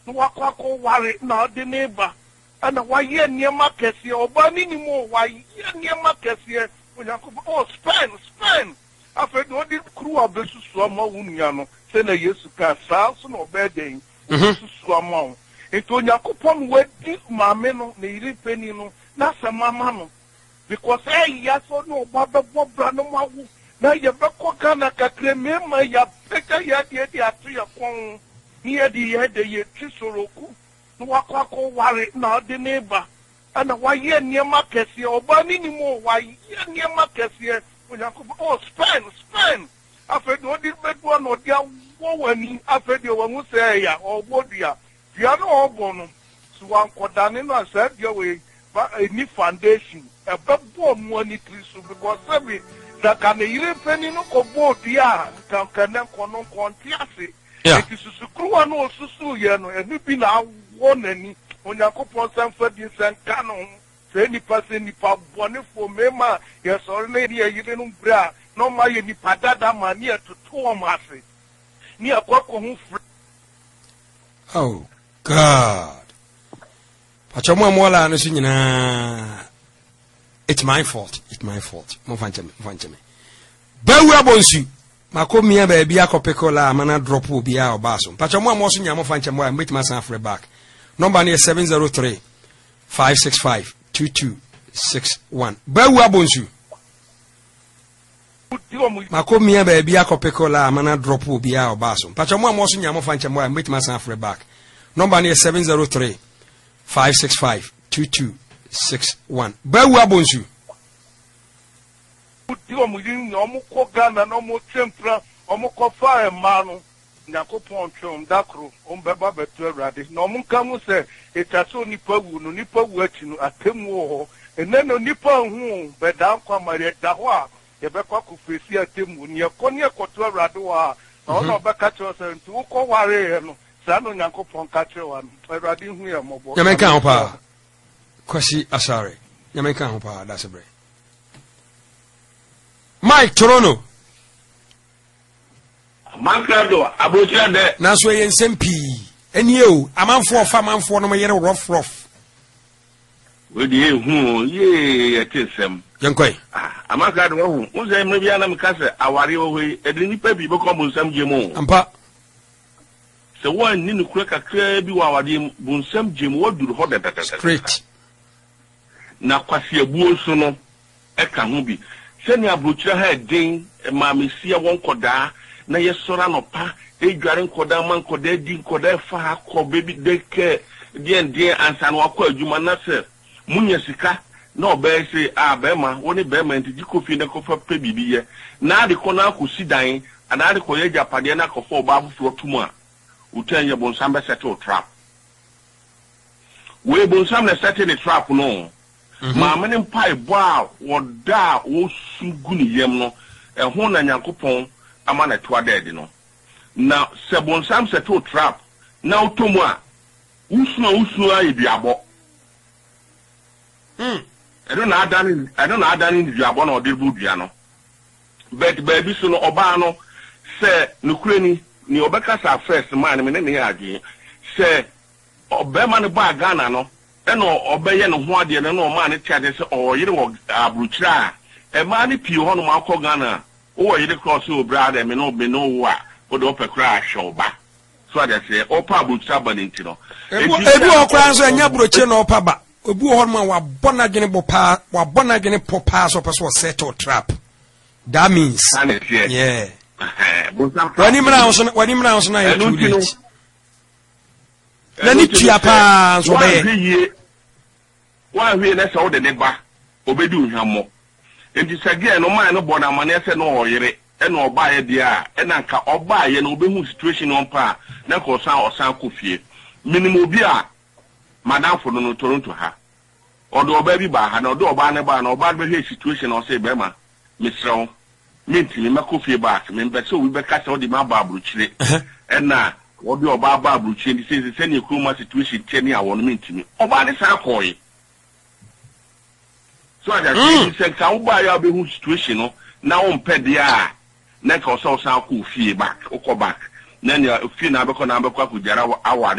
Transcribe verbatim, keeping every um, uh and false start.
no wakako ware na de neighbor ana waye niema kese oba ni ni mo waye niema kese onyankopon oh spend spend afa do di kru abesusu ama wunya no se na Yesu ka sa so no beden susu ama eto onyankopon wadi maame no na iri peni no na samama no because eh ya so no baba bobra no mawu na ye beko kana kakre mema ya peka ya die die atu ya kon ni ye di ye de ye tisoroku no wakwako ware na de neighbor ana waye niema kese oba ni ni mo waye niema kese onyankopon oh spend spend afa do di bedo no dia wo wani afa de wo se ya obodia dia no obo no so wankodane no asa dia we ni foundation e bebo mu ani trisu because sabi da kana yire peni no ko bodia kan kana kono kontiase eti susukruwa no susu ye no eni bi na wo nani onyankopon sanfa di sanka no se ni pase ni pa bone fo mema ye so na ri yire no bra no ma ye ni padada ma ni etoto o mase ni akwako hu oh god pachomo amola no so nyina it's my fault it's my fault mo fanche me fanche me bawu abonsu makomia ba bia kopekola amana drop obi a obaso pachomo amo so nyamo fanche mo metima san afre back number is seven zero three five six five two two six one bawu abonsu makomia ba bia kopekola amana drop obi a obaso pachomo amo so nyamo fanche mo metima san afre back number is seven zero three five six five two two six one bawu abonsu di omudin no mko Ghana no mo tempra omko fa e ma no nyakopon twom dakro ombeba betu awrade no mka mu se etaso nipa wu no nipa wu achi no atemu ho ene no nipa hu beda kwa mare da ho a ye bekwa ku fesi atemu ni ekoni ekoto awrade wa na no beka cho se ntu uko ware no sa no nyakopon ka chewa no awrade hu ye mobo nyamenka ho pa kwasi asare nyamenka ho pa da sebre Mike Toronto Mancrado abochira de na so yen sempi eni o amanfo fa amanfo no yere rough rough we di hu ye etesem yankoi ah Mancrado wo hu ze me bia na me kase aware wo hoi edi nipa bi be ko bonsam jemu ampa se wo ni ne kura kakra bi wa awade bonsam jemu wo duru ho de de straight na kwase abuo so no e ka ho bi seni abrochira ha den mamesia won koda na yesora no pa edware nkoda man koda di nkoda fa ha ko baby deke dien dien ansa no akọ adwuma na se munya sika na obe se a be ma woni be ma ntiji kofi na kofa pe bibiye na ade ko na akosi dan ana ade ko ye japade na kofo oba afufuro tumu a utan ye bonsam be settle trap we bonsam na settle the trap no maame ne mpai boa woda wo sugu ni yem no ehun na Nyankopon ama na to adede no na sebonsam settle trap na utomu a usuna usuna ibiabo mm I don't know adani I don't know adani ibiabo na odirbu bia no but baby so no oba no se nukureni ni obeka sa first man me ne ne age se obema ne ba Ghana no eno obeye no ho ade no no ma ne tiade se o yire wo abruchira e ma ne pie ho no ma akọ Ghana o yire cross o brother me no be no wa o do pekra shoba so ade se o pa abruchira ba nti no ebu ebu okra nso enya broche no pa ba obu ho no wa bona gene bo pa wa bona gene po pa so person settle trap that means yeah wani mra nso wani mra nso na too late na ni tia pa nso be wa hwe na se wo de ne ba obedi unhwammo enti sage no man no bona mane se no oyere e no oba ye dia e na nka oba ye no obehu situation on pa na ko san osan kofie minimum bi a madam fo no Toronto ha odo oba bi ba ha na odo oba ne ba na oba be hwe situation o se be ma misrew minti me makofie ba me mbe so we be ka se odi ma ba abruchire e na odo oba ba abruchire ndi se se ne kuruma situation teni a wono minti mi oba ne san koyi so I just say ka uba ya be hu situation no na o mpe dia na ka o so san ko fie back o ko back na ne fie na be ko na be ko akujara aware